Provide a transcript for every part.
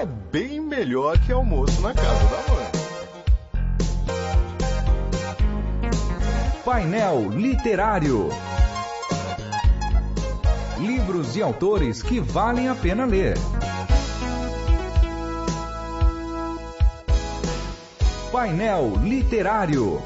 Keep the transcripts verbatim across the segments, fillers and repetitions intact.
é bem melhor que almoço na casa da mãe. Painel Literário. Livros e autores que valem a pena ler. Painel Literário.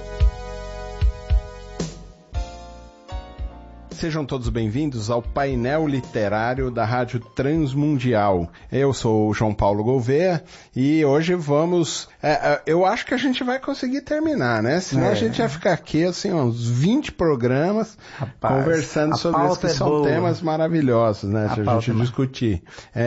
Sejam todos bem-vindos ao Painel Literário da Rádio Transmundial. Eu sou o João Paulo Gouveia e hoje vamos... É, eu acho que a gente vai conseguir terminar, né? Senão é. a gente vai ficar aqui, assim, uns vinte programas Rapaz, conversando sobre isso, que é são boa. temas maravilhosos, né? Se a, a gente é discutir.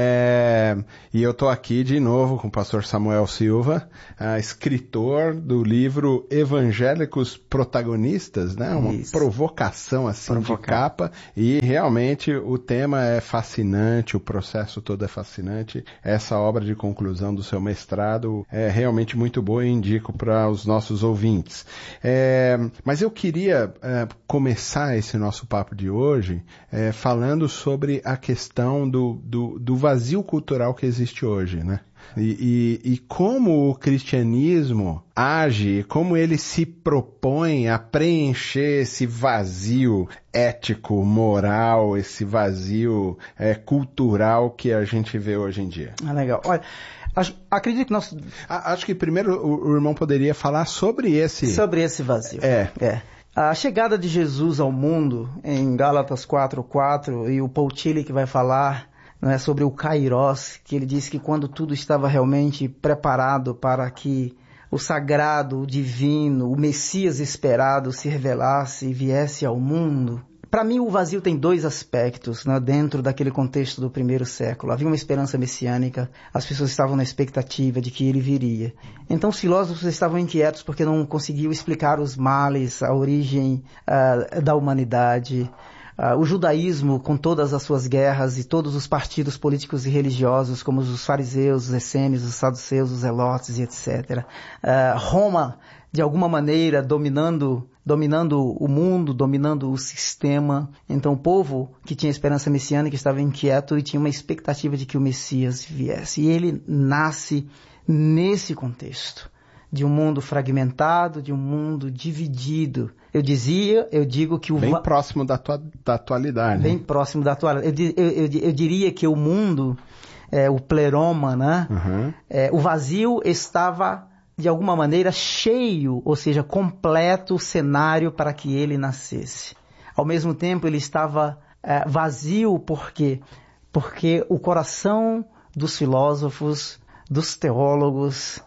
É, e eu tô aqui de novo com o pastor Samuel Silva, uh, escritor do livro Evangélicos Protagonistas, né? Uma isso. provocação, assim, Provocar. de capa. E realmente o tema é fascinante, o processo todo é fascinante. Essa obra de conclusão do seu mestrado é realmente muito boa e indico para os nossos ouvintes. É, mas eu queria é, começar esse nosso papo de hoje é, falando sobre a questão do, do, do vazio cultural que existe hoje, né? E, e, e como o cristianismo age, como ele se propõe a preencher esse vazio ético, moral, esse vazio é, cultural que a gente vê hoje em dia. Ah, legal. Olha, acho, acredito que nós... Acho que primeiro o, o irmão poderia falar sobre esse... Sobre esse vazio. É. é. A chegada de Jesus ao mundo, em Gálatas quatro, quatro, e o Paul Tillich vai falar... Não é, sobre o Kairos, que ele diz que quando tudo estava realmente preparado para que o sagrado, o divino, o Messias esperado se revelasse e viesse ao mundo. Para mim, o vazio tem dois aspectos, né, dentro daquele contexto do primeiro século. Havia uma esperança messiânica, as pessoas estavam na expectativa de que ele viria. Então, os filósofos estavam inquietos porque não conseguiam explicar os males, a origem uh, da humanidade. Uh, o judaísmo, com todas as suas guerras e todos os partidos políticos e religiosos, como os fariseus, os essênios, os saduceus, os zelotes e etcétera. Uh, Roma, de alguma maneira, dominando, dominando o mundo, dominando o sistema. Então, o povo que tinha esperança messiânica estava inquieto e tinha uma expectativa de que o Messias viesse. E ele nasce nesse contexto. De um mundo fragmentado, de um mundo dividido. Eu dizia, eu digo que o... Bem va... próximo da, tua, da atualidade. Bem próximo da atualidade. Eu, eu, eu, eu diria que o mundo, é, o pleroma, né? Uhum. É, o vazio estava, de alguma maneira, cheio, ou seja, completo o cenário para que ele nascesse. Ao mesmo tempo, ele estava é, vazio, por quê? Porque o coração dos filósofos, dos teólogos...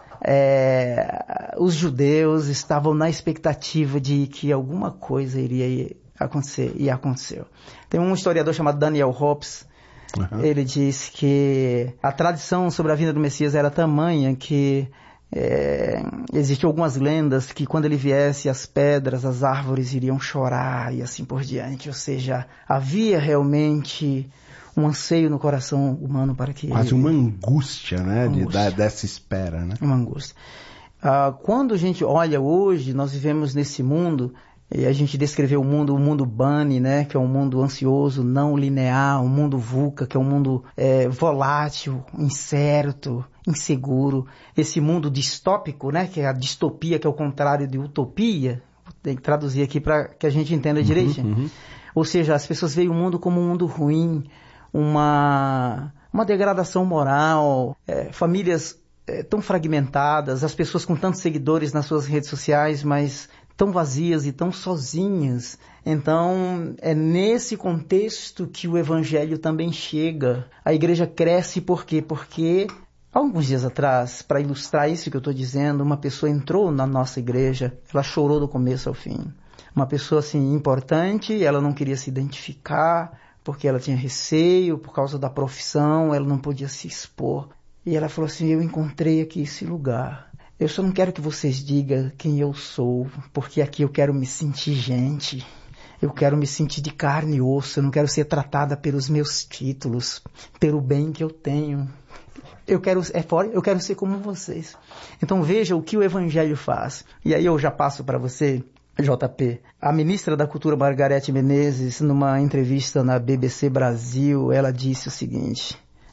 É, os judeus estavam na expectativa de que alguma coisa iria acontecer, e aconteceu. Tem um historiador chamado Daniel Hobbes, uhum. Ele diz que a tradição sobre a vinda do Messias era tamanha que é, existiam algumas lendas que quando ele viesse as pedras, as árvores iriam chorar e assim por diante. Ou seja, havia realmente... um anseio no coração humano para que... Quase ele... uma angústia, né? Angústia. De, da, dessa espera, né? Uma angústia. Uh, quando a gente olha hoje, nós vivemos nesse mundo, e a gente descreveu o mundo, o mundo Bunny, né? Que é um mundo ansioso, não linear, um mundo VUCA, que é um mundo é, volátil, incerto, inseguro. Esse mundo distópico, né? Que é a distopia, que é o contrário de utopia. Tem que traduzir aqui para que a gente entenda uhum, direitinho. Uhum. Ou seja, as pessoas veem o mundo como um mundo ruim, uma, uma degradação moral, é, famílias é, tão fragmentadas, as pessoas com tantos seguidores nas suas redes sociais, mas tão vazias e tão sozinhas. Então, é nesse contexto que o evangelho também chega. A igreja cresce por quê? Porque, alguns dias atrás, para ilustrar isso que eu estou dizendo, uma pessoa entrou na nossa igreja, ela chorou do começo ao fim. Uma pessoa, assim, importante, ela não queria se identificar, porque ela tinha receio, por causa da profissão, ela não podia se expor. E ela falou assim, eu encontrei aqui esse lugar. Eu só não quero que vocês digam quem eu sou, porque aqui eu quero me sentir gente. Eu quero me sentir de carne e osso, eu não quero ser tratada pelos meus títulos, pelo bem que eu tenho. Eu quero, é fora, eu quero ser como vocês. Então veja o que o evangelho faz. E aí eu já passo para você... J P, a ministra da Cultura Margarete Menezes, numa entrevista na B B C Brasil, ela disse o seguinte,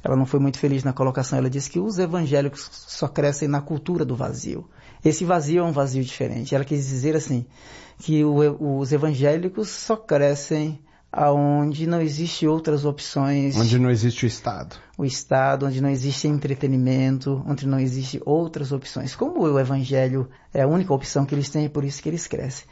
ela não foi muito feliz na colocação. Ela disse que os evangélicos só crescem na cultura do vazio. Esse vazio é um vazio diferente. Ela quis dizer assim, que o, os evangélicos só crescem aonde não existe outras opções. Onde não existe o Estado. O Estado, onde não existe entretenimento, onde não existe outras opções. Como o Evangelho é a única opção que eles têm, é por isso que eles crescem.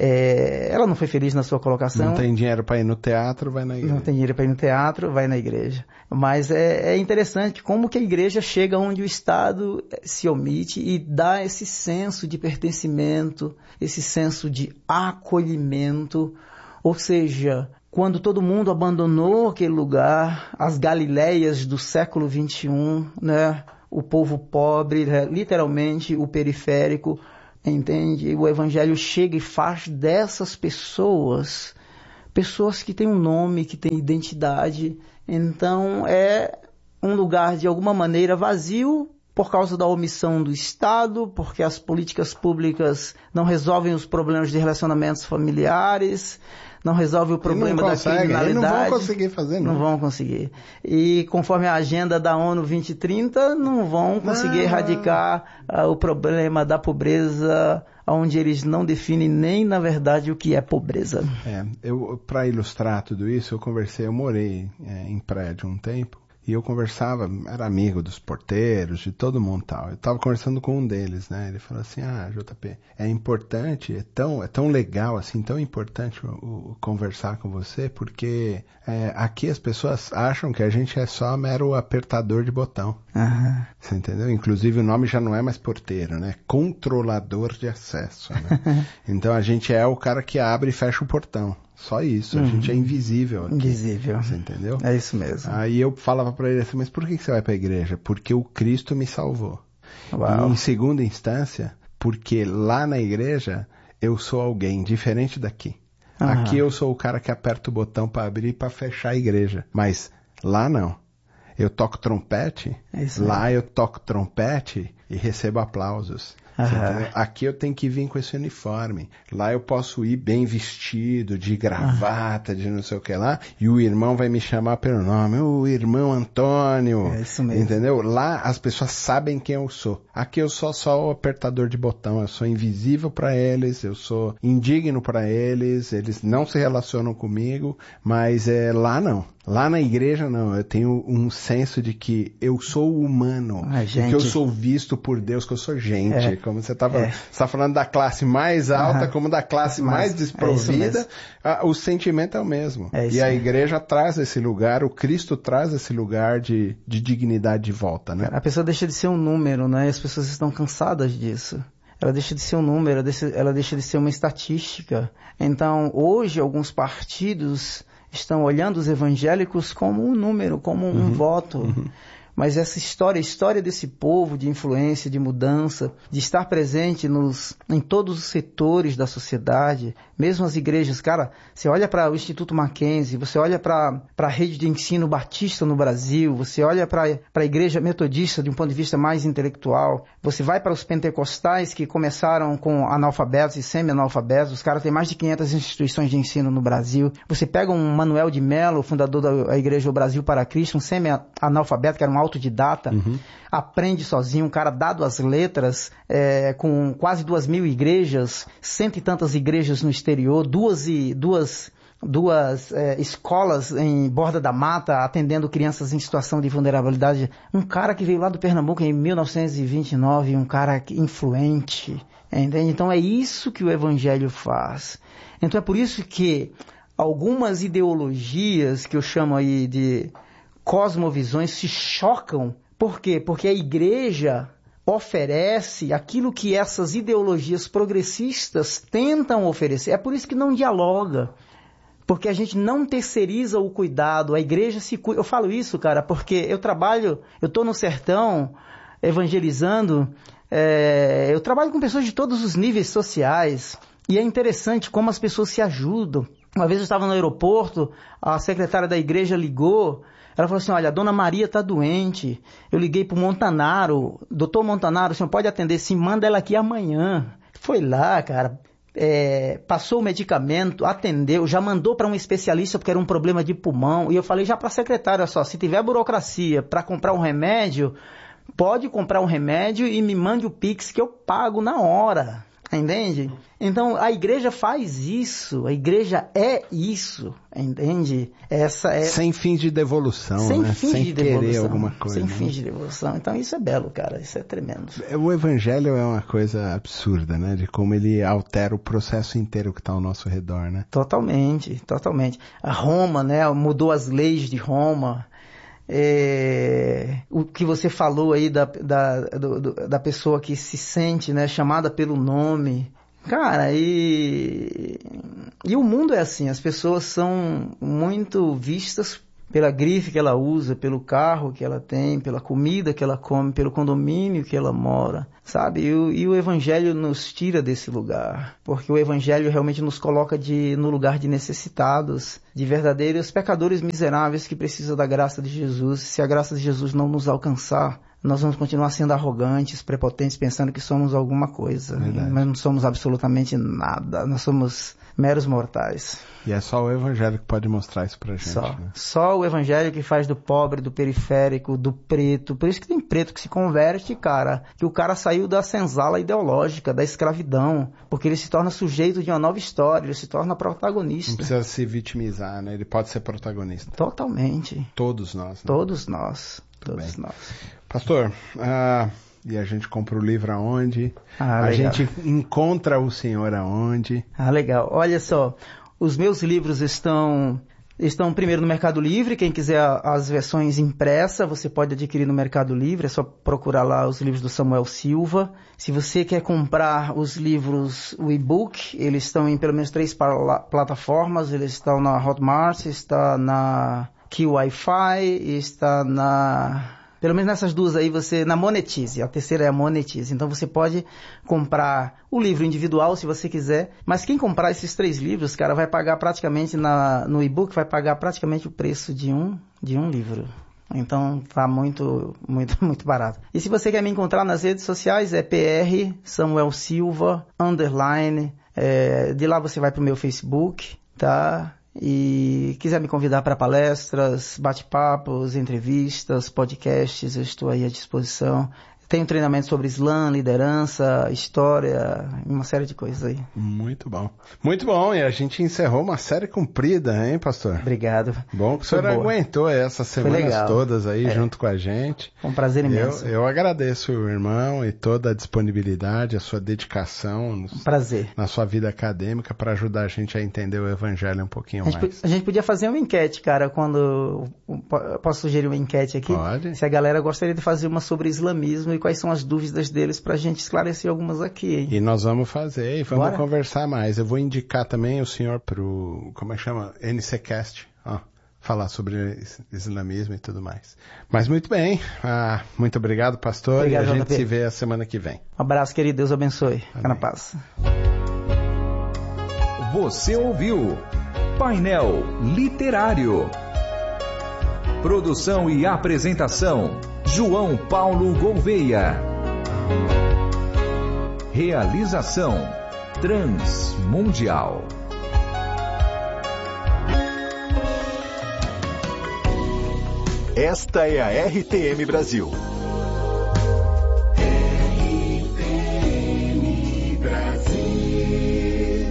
É, ela não foi feliz na sua colocação. Não tem dinheiro para ir no teatro, vai na igreja. Não tem dinheiro para ir no teatro, vai na igreja. Mas é, é interessante como que a igreja chega onde o Estado se omite e dá esse senso de pertencimento, esse senso de acolhimento, ou seja, quando todo mundo abandonou aquele lugar, as Galileias do século vinte e um, né? O povo pobre, literalmente o periférico, entende? O Evangelho chega e faz dessas pessoas, pessoas que têm um nome, que têm identidade. Então é um lugar de alguma maneira vazio, por causa da omissão do Estado, porque as políticas públicas não resolvem os problemas de relacionamentos familiares, não resolve o problema da criminalidade. Eles não vão conseguir fazer, não. Não vão conseguir. E conforme a agenda da ONU vinte e trinta, não vão conseguir não. erradicar uh, o problema da pobreza, onde eles não definem nem, na verdade, o que é pobreza. É, eu, para ilustrar tudo isso, eu conversei, eu morei é, em prédio um tempo, e eu conversava, era amigo dos porteiros, de todo mundo e tal. Eu estava conversando com um deles, né? Ele falou assim, ah, J P, é importante, é tão, é tão legal, assim, tão importante o, o, conversar com você, porque é, aqui as pessoas acham que a gente é só mero apertador de botão. Uhum. Você entendeu? Inclusive o nome já não é mais porteiro, né? Controlador de acesso, né? Então a gente é o cara que abre e fecha o portão. Só isso, a uhum. gente é invisível aqui. Invisível. Você entendeu? É isso mesmo. Aí eu falava pra ele assim, mas por que você vai pra igreja? Porque o Cristo me salvou. Uau. E em segunda instância, porque lá na igreja eu sou alguém diferente daqui. Uhum. Aqui eu sou o cara que aperta o botão pra abrir e pra fechar a igreja. Mas lá não. Eu toco trompete, é isso lá mesmo. eu toco trompete e recebo aplausos. Uhum. Aqui eu tenho que vir com esse uniforme. Lá eu posso ir bem vestido, de gravata, uhum. de não sei o que lá, e o irmão vai me chamar pelo nome, o irmão Antônio. É isso mesmo. Entendeu? Lá as pessoas sabem quem eu sou. Aqui eu sou só o apertador de botão, eu sou invisível para eles, eu sou indigno para eles, eles não se relacionam comigo, mas é, lá não. Lá na igreja, não, eu tenho um senso de que eu sou humano, ah, gente. que eu sou visto por Deus, que eu sou gente, é. como você estava é. tá falando da classe mais alta, uhum. como da classe Mas, mais desprovida, é a, o sentimento é o mesmo. É e a mesmo. igreja traz esse lugar, o Cristo traz esse lugar de, de dignidade de volta, né? A pessoa deixa de ser um número, né? As pessoas estão cansadas disso. Ela deixa de ser um número, ela deixa, ela deixa de ser uma estatística. Então, hoje, alguns partidos estão olhando os evangélicos como um número, como um uhum, voto. Uhum. Mas essa história, a história desse povo de influência, de mudança, de estar presente nos, em todos os setores da sociedade, mesmo as igrejas. Cara, você olha para o Instituto Mackenzie, você olha para a rede de ensino batista no Brasil, você olha para a igreja metodista de um ponto de vista mais intelectual, você vai para os pentecostais que começaram com analfabetos e semi-analfabetos, os caras têm mais de quinhentas instituições de ensino no Brasil. Você pega um Manuel de Mello, fundador da Igreja do Brasil para Cristo, um semi-analfabeto que era um autodidata, uhum. aprende sozinho, um cara dado às letras, é, com quase duas mil igrejas, cento e tantas igrejas no exterior, duas, e, duas, duas é, escolas em Borda da Mata, atendendo crianças em situação de vulnerabilidade. Um cara que veio lá do Pernambuco em mil novecentos e vinte e nove, um cara influente, entende? Então é isso que o Evangelho faz. Então é por isso que algumas ideologias que eu chamo aí de cosmovisões se chocam. Por quê? Porque a igreja oferece aquilo que essas ideologias progressistas tentam oferecer. É por isso que não dialoga. Porque a gente não terceiriza o cuidado. A igreja se cuida. Eu falo isso, cara, porque eu trabalho, eu estou no sertão evangelizando, é, eu trabalho com pessoas de todos os níveis sociais. E é interessante como as pessoas se ajudam. Uma vez eu estava no aeroporto, a secretária da igreja ligou. Ela falou assim, olha, a dona Maria está doente. Eu liguei para o Montanaro. Doutor Montanaro, o senhor pode atender? Sim, manda ela aqui amanhã. Foi lá, cara. é, passou o medicamento, atendeu, já mandou para um especialista porque era um problema de pulmão. E eu falei já para a secretária, só, se tiver burocracia para comprar um remédio, pode comprar um remédio e me mande o Pix que eu pago na hora. Entende? Então, a igreja faz isso, a igreja é isso, entende? Essa é... Sem fins de devolução, sem né? Fins Sem de querer devolução, alguma coisa. Sem né? fins de devolução. Então, isso é belo, cara, isso é tremendo. O evangelho é uma coisa absurda, né? De como ele altera o processo inteiro que está ao nosso redor, né? Totalmente, totalmente. A Roma, né, mudou as leis de Roma. É, o que você falou aí da, da, do, do, da pessoa que se sente, né, chamada pelo nome. Cara, e, e o mundo é assim, as pessoas são muito vistas pela grife que ela usa, pelo carro que ela tem, pela comida que ela come, pelo condomínio que ela mora, sabe? E o, e o evangelho nos tira desse lugar, porque o evangelho realmente nos coloca de, no lugar de necessitados, de verdadeiros pecadores miseráveis que precisam da graça de Jesus. Se a graça de Jesus não nos alcançar, nós vamos continuar sendo arrogantes, prepotentes, pensando que somos alguma coisa. Verdade. Mas não somos absolutamente nada. Nós somos meros mortais. E é só o evangelho que pode mostrar isso pra gente. Só, né? só o evangelho que faz do pobre, do periférico, do preto. Por isso que tem preto que se converte, cara. Que o cara saiu da senzala ideológica, da escravidão. Porque ele se torna sujeito de uma nova história. Ele se torna protagonista. Não precisa se vitimizar, né? Ele pode ser protagonista. Totalmente. Todos nós. Né? Todos nós. Todos bem. nós. Pastor, ah, e a gente compra o livro aonde? Ah, a legal. gente encontra o Senhor aonde? Ah, legal. Olha só, os meus livros estão, estão primeiro no Mercado Livre. Quem quiser as versões impressas, você pode adquirir no Mercado Livre. É só procurar lá os livros do Samuel Silva. Se você quer comprar os livros, o e-book, eles estão em pelo menos três plataformas. Eles estão na Hotmart, está na Q Wi-Fi, está na... Pelo menos nessas duas aí, você, na Monetize, a terceira é a Monetize. Então você pode comprar o livro individual se você quiser, mas quem comprar esses três livros, cara, vai pagar praticamente, na, no e-book, vai pagar praticamente o preço de um, de um livro. Então tá muito, muito, muito barato. E se você quer me encontrar nas redes sociais, é P R Samuel Silva, underline, é, de lá você vai pro meu Facebook, tá? E quiser me convidar para palestras, bate-papos, entrevistas, podcasts, eu estou aí à disposição. Tenho treinamento sobre Islã, liderança, história, uma série de coisas aí. Muito bom. Muito bom, e a gente encerrou uma série comprida, hein, pastor? Obrigado. Bom que o senhor aguentou essas semanas todas aí é. junto com a gente. Foi um prazer imenso. Eu, eu agradeço o irmão e toda a disponibilidade, a sua dedicação um prazer. na sua vida acadêmica para ajudar a gente a entender o evangelho um pouquinho a gente, mais. A gente podia fazer uma enquete, cara, quando... Posso sugerir uma enquete aqui? Pode. Se a galera gostaria de fazer uma sobre islamismo e quais são as dúvidas deles pra gente esclarecer algumas aqui, hein? E nós vamos fazer, e vamos Bora? conversar mais. Eu vou indicar também o senhor pro, como é que chama? N C Cast, ó, falar sobre islamismo e tudo mais. Mas muito bem, ah, muito obrigado, pastor, obrigado, e a gente J P. Se vê a semana que vem. Um abraço, querido, Deus abençoe. Fica na paz. Você ouviu Painel Literário. Produção e apresentação, João Paulo Gouveia. Realização, Transmundial. Esta é a R T M Brasil. R T M Brasil.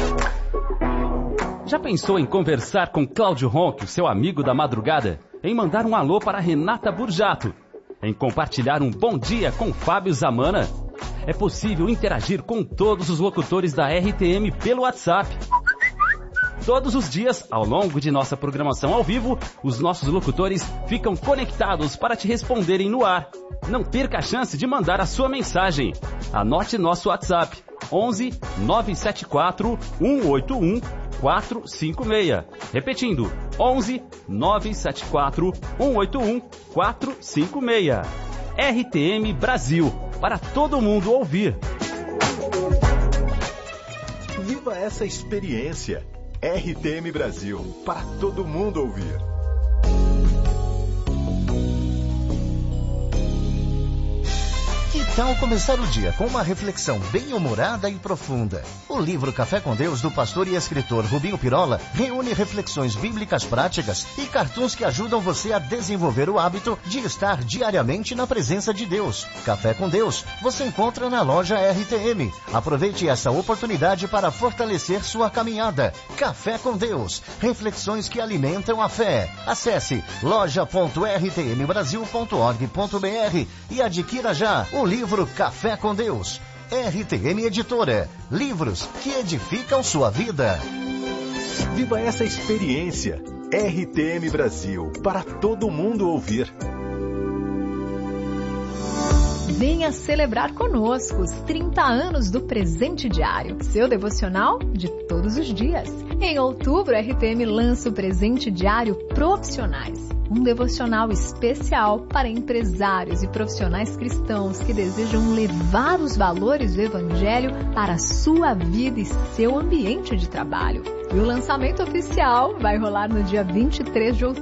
Já pensou em conversar com Cláudio Ronque, seu amigo da madrugada? Em mandar um alô para Renata Burjato? Em compartilhar um bom dia com Fábio Zamana? É possível interagir com todos os locutores da R T M pelo WhatsApp. Todos os dias, ao longo de nossa programação ao vivo, os nossos locutores ficam conectados para te responderem no ar. Não perca a chance de mandar a sua mensagem. Anote nosso WhatsApp: onze nove sete quatro um oito um quatro cinco seis. Repetindo, onze nove sete quatro um oito um quatro cinco seis. R T M Brasil, para todo mundo ouvir. Viva essa experiência. R T M Brasil, para todo mundo ouvir. Que tal começar o dia com uma reflexão bem-humorada e profunda? O livro Café com Deus, do pastor e escritor Rubinho Pirola, reúne reflexões bíblicas práticas e cartoons que ajudam você a desenvolver o hábito de estar diariamente na presença de Deus. Café com Deus você encontra na loja R T M. Aproveite essa oportunidade para fortalecer sua caminhada. Café com Deus, reflexões que alimentam a fé. Acesse loja ponto r t m brasil ponto org ponto b r e adquira já o livro Café com Deus. R T M Editora. Livros que edificam sua vida. Viva essa experiência. R T M Brasil, para todo mundo ouvir. Venha celebrar conosco os trinta anos do Presente Diário, seu devocional de todos os dias. Em outubro, a R T M lança o Presente Diário Profissionais, um devocional especial para empresários e profissionais cristãos que desejam levar os valores do Evangelho para a sua vida e seu ambiente de trabalho. E o lançamento oficial vai rolar no dia vinte e três de outubro.